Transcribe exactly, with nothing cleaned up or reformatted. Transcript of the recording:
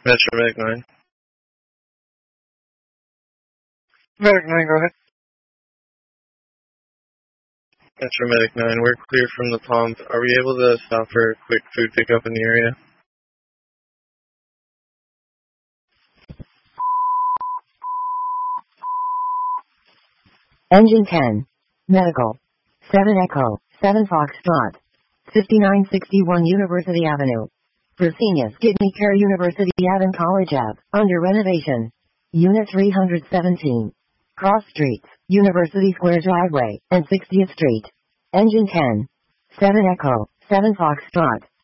Metro Medic nine. Medic nine, go ahead. Metro Medic nine, we're clear from the pump. Are we able to stop for a quick food pickup in the area? Engine ten. Medical. seven Echo, seven Foxtrot. fifty-nine sixty-one University Avenue. Fresenius Kidney Care University Avenue College Ave, under renovation. Unit three hundred seventeen. Cross Streets, University Square Driveway, and sixtieth Street. Engine ten. seven Echo, seven Foxtrot.